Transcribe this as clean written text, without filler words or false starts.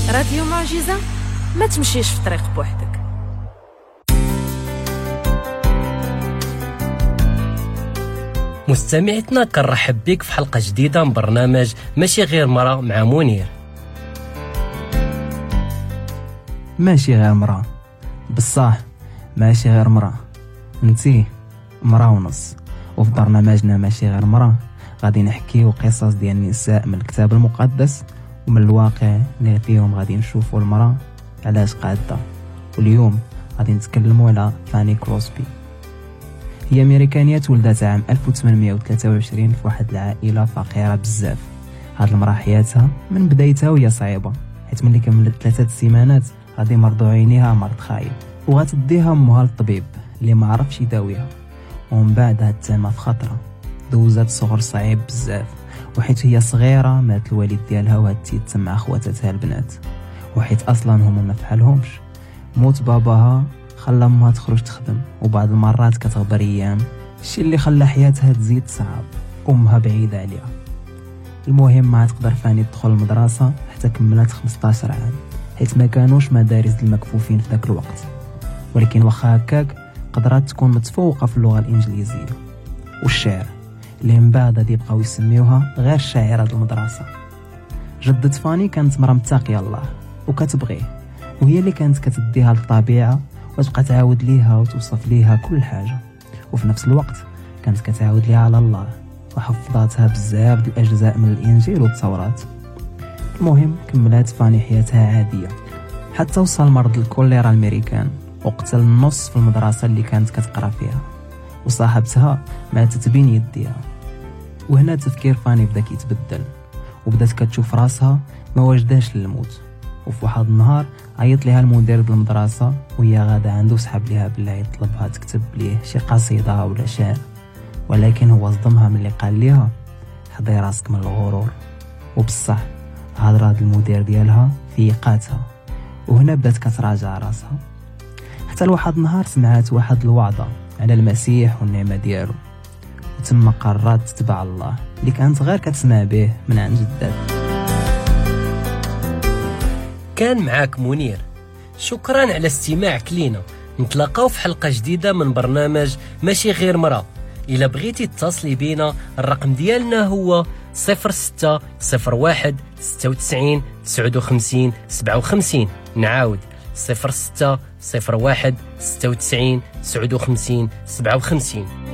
راديو معجزة، ما تمشيش في طريق بوحدك. مستمعتنا كنرحب بك في حلقة جديدة من برنامج ماشي غير مرأة مع منير. ماشي غير مرأة، بصح ماشي غير مرأة، انتي مرأة ونص. وفي برنامجنا ماشي غير مرأة غادي نحكيو قصص ديال النساء من الكتاب المقدس ومن الواقع اللي فيهم غادي نشوفوا المرأة علاش قادة. واليوم غادي نتكلموا على فاني كروسبي. هي أمريكانية تولدت عام 1823 في واحد العائلة فقيرة بزاف. هاد المرأة حياتها من بدايتها وهي صعيبة، حيت ملي كملت 3 سيمانات غادي مرضوا عينيها مرض خايب، وغتديها امها للطبيب اللي ما عرفش يداويها. ومن بعد هاد التامة في خطرة دوزات صغر صعيب بزاف، وحيت هي صغيرة مات الوالد ديالها وهديت مع خواتاتها البنات، وحيت اصلا هما ما فعلهمش. موت باباها خلى امها تخرج تخدم، وبعض المرات كتغبر ايام، الشيء اللي خلى حياتها تزيد صعب. امها بعيدة عليها. المهم ما تقدر فاني تدخل المدرسة حتى كملت 15 عام، حيت ما كانوش مدارس المكفوفين في ذاك الوقت. ولكن واخا هكاك قدرات تكون متفوقة في اللغة الإنجليزية والشعر، اللي من بعد غادي يبقاو يسميوها غير شاعرة المدرسة. جدة فاني كانت مرة متقية الله وكتبغيه، وهي اللي كانت كتديها للطبيعة وتبقى تعاود ليها وتوصف ليها كل حاجة، وفي نفس الوقت كانت كتعاود ليها على الله، وحفظاتها بزاف د الأجزاء من الإنجيل والتوراة. المهم كملت فاني حياتها عادية حتى وصل مرض الكوليرا الأمريكان وقتل النص في المدرسة اللي كانت كتقرا فيها، وصاحبتها ماتت بين يديها. وهنا تفكير فاني بدا كيتبدل، وبدات كتشوف راسها ما واجداش للموت. وفي واحد النهار عيط ليها المدير ديال المدرسة وهي غادا عنده، سحب ليها بالله يطلبها تكتب ليه شي قصيدة ولا شعر، ولكن هو صدمها ملي قال ليها حضي راسك من الغرور. وبصح هضرة المدير ديالها فيقاتها، وهنا بدات كتراجع راسها. حتى لواحد النهار سمعت واحد الوعظة على المسيح والنعمة ديالو، وتم قررت تتبع الله اللي كانت غير كتسمع به من عند جدات. كان معاك منير، شكرا على استماعك لينا. نتلاقاو في حلقة جديدة من برنامج ماشي غير مرأة. إلا بغيتي تتصلي بينا الرقم ديالنا هو 0601 96 59 57. نعاود 0601 96 59 57.